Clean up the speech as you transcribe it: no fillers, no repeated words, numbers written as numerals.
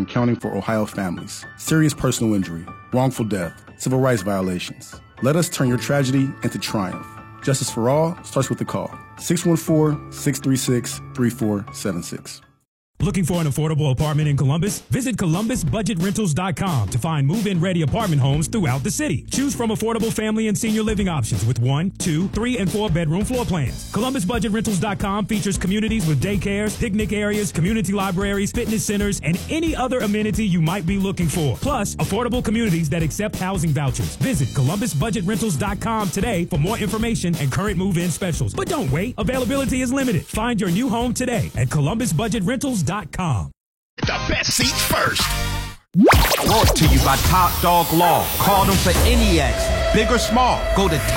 and counting for Ohio families. Serious personal injury, wrongful death, civil rights violations. Let us turn your tragedy into triumph. Justice for all starts with a call. 614-636-3476. Looking for an affordable apartment in Columbus? Visit ColumbusBudgetRentals.com to find move-in ready apartment homes throughout the city. Choose from affordable family and senior living options with 1, 2, 3, and 4 bedroom floor plans. ColumbusBudgetRentals.com features communities with daycares, picnic areas, community libraries, fitness centers, and any other amenity you might be looking for. Plus, affordable communities that accept housing vouchers. Visit ColumbusBudgetRentals.com today for more information and current move-in specials. But don't wait. Availability is limited. Find your new home today at ColumbusBudgetRentals.com. The best seats first. Brought to you by Top Dog Law. Call them for any accident, big or small. Go to